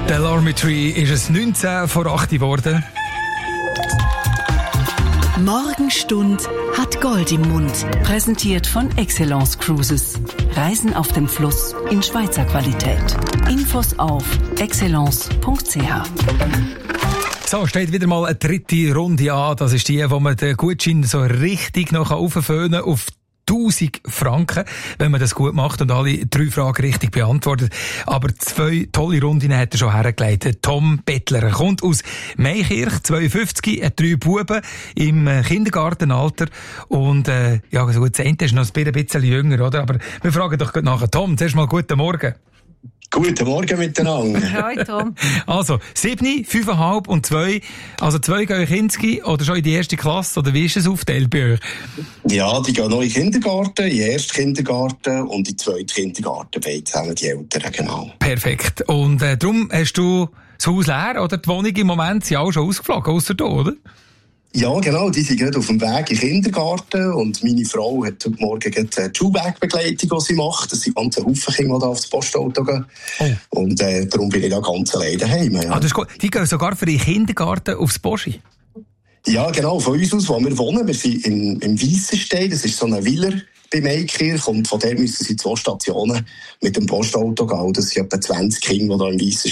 Delorme ist es 19 vor 8 geworden. Morgenstund hat Gold im Mund. Präsentiert von Excellence Cruises. Reisen auf dem Fluss in Schweizer Qualität. Infos auf excellence.ch. So, steht wieder mal eine dritte Runde an. Das ist die, wo man den Gutschein so richtig noch aufföhnen kann auf 1000 Franken, wenn man das gut macht und alle 3 Fragen richtig beantwortet. Aber 2 tolle Runden hat er schon hergelegt. Tom Bettler, er kommt aus Meikirch, 52, hat 3 Buben im Kindergartenalter und ja, so gut, das Ende ist noch ein bisschen jünger, oder? Aber wir fragen doch gleich nachher. Tom, zuerst mal guten Morgen. Guten Morgen miteinander. Hi Tom. Also, 7, 5,5 und 2. Also 2 gehen in Kinski oder schon in die erste Klasse, oder wie ist es aufgeteilt bei euch? Ja, die gehen noch in den Kindergarten, in den ersten Kindergarten und in den zweiten Kindergarten, beide zusammen, die Eltern, genau. Perfekt. Und darum hast du das Haus leer, oder die Wohnung im Moment sind auch schon ausgeflogen, ausser du, oder? Ja, genau, die sind gerade auf dem Weg in den Kindergarten und meine Frau hat heute Morgen die Schulwegbegleitung, die sie macht. Das sind ganze Haufen Kinder, die auf das Postauto gehen. Oh. Und darum bin ich da ganz alleine daheim. Ja. Ah, das ist gut. Die gehen sogar für den Kindergarten aufs Poschi? Ja, genau, von uns aus, wo wir wohnen. Wir sind im Weissenstein, das ist so eine Villa bei Meikirch und von der müssen sie 2 Stationen mit dem Postauto gehen. Das sind etwa 20 Kinder, die da im Weissenstein